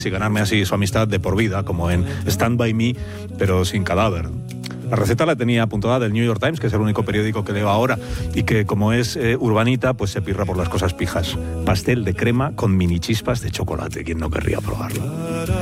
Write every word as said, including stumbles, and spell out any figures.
y ganarme así su amistad de por vida, como en Stand By Me, pero sin cadáver. La receta la tenía apuntada del New York Times, que es el único periódico que leo ahora, y que como es eh, urbanita, pues se pirra por las cosas pijas. Pastel de crema con mini chispas de chocolate. ¿Quién no querría probarlo?